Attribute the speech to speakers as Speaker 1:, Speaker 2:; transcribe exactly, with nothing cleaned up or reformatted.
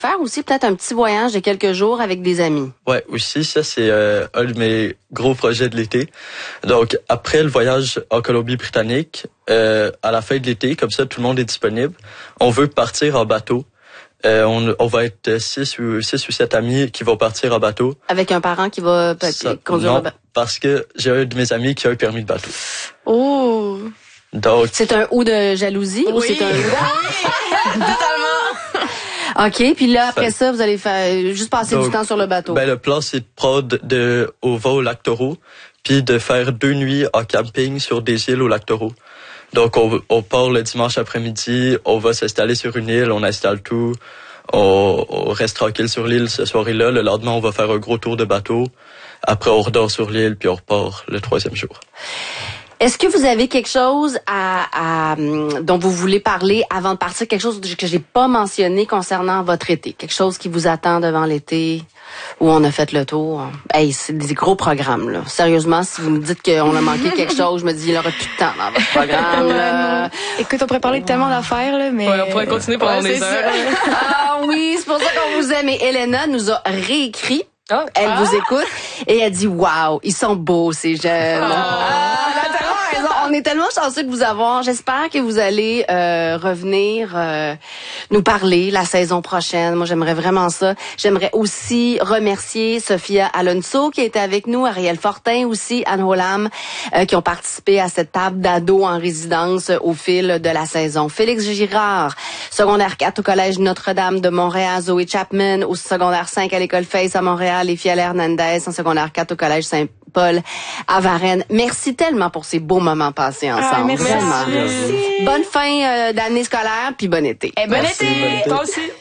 Speaker 1: faire aussi peut-être un petit voyage de quelques jours avec des amis.
Speaker 2: Ouais, aussi, ça, c'est euh, un de mes gros projets de l'été. Donc, après le voyage en Colombie-Britannique, euh, à la fin de l'été, comme ça, tout le monde est disponible, on veut partir en bateau. Euh, on, on va être six ou six ou sept amis qui vont partir en bateau.
Speaker 1: Avec un parent qui va
Speaker 2: ça,
Speaker 1: conduire
Speaker 2: non,
Speaker 1: le bateau.
Speaker 2: Parce que j'ai un de mes amis qui a un permis de bateau.
Speaker 1: Oh!
Speaker 2: Donc,
Speaker 1: c'est un ou de jalousie
Speaker 3: oui.
Speaker 1: ou c'est un
Speaker 3: oui, totalement.
Speaker 1: OK, puis là après ça, vous allez faire juste passer
Speaker 2: donc,
Speaker 1: du temps sur le bateau.
Speaker 2: Ben le plan c'est de prendre de au va au lac Taureau, puis de faire deux nuits en camping sur des îles au lac Taureau. Donc on, on part le dimanche après-midi, on va s'installer sur une île, on installe tout, on, on reste tranquille sur l'île ce soir-là. Le lendemain, on va faire un gros tour de bateau. Après, on redort sur l'île, puis on repart le troisième jour.
Speaker 1: Est-ce que vous avez quelque chose à, à dont vous voulez parler avant de partir, quelque chose que j'ai pas mentionné concernant votre été, quelque chose qui vous attend devant l'été où on a fait le tour? Hey, c'est des gros programmes là. Sérieusement, si vous me dites qu'on a manqué quelque chose, je me dis il aura plus de temps dans votre programme. Là.
Speaker 3: Écoute, on pourrait parler de tellement d'affaires là, mais
Speaker 4: ouais, on pourrait continuer pendant
Speaker 3: ouais,
Speaker 4: des heures.
Speaker 1: Ah oui, c'est pour ça qu'on vous aime. Et Elena nous a réécrit.
Speaker 4: Oh.
Speaker 1: Elle
Speaker 4: ah.
Speaker 1: vous écoute et elle dit waouh, ils sont beaux ces jeunes. Oh. Ah, elle a tellement raison. On est tellement chanceux de vous avoir. J'espère que vous allez euh, revenir euh, nous parler la saison prochaine. Moi, j'aimerais vraiment ça. J'aimerais aussi remercier Sophia Alonso qui était avec nous, Ariel Fortin aussi, Anne Hollam, euh, qui ont participé à cette table d'ados en résidence au fil de la saison. Félix Girard, secondaire quatre au Collège Notre-Dame de Montréal, Zoé Chapman au secondaire cinq à l'École Face à Montréal, et Fiala Hernandez en secondaire quatre au Collège Saint-Paul à Varennes. Merci tellement pour ces beaux moments passés ensemble.
Speaker 3: Ah, merci.
Speaker 1: Vraiment.
Speaker 3: Merci.
Speaker 1: Bonne fin euh, d'année scolaire puis bon été.
Speaker 3: Et bon
Speaker 2: Merci,
Speaker 3: été.
Speaker 2: bon été.
Speaker 4: Toi aussi.